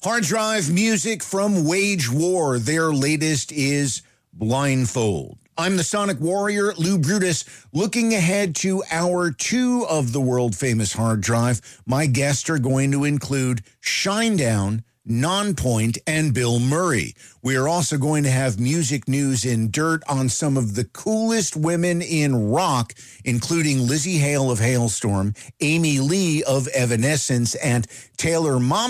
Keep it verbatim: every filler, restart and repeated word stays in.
Hard Drive music from Wage War. Their latest is Blindfold. I'm the Sonic Warrior, Lou Brutus, looking ahead to hour two of the world-famous Hard Drive. My guests are going to include Shinedown, Nonpoint, and Bill Murray. We are also going to have music news in dirt on some of the coolest women in rock, including Lizzie Hale of Hailstorm, Amy Lee of Evanescence, and Taylor Momsen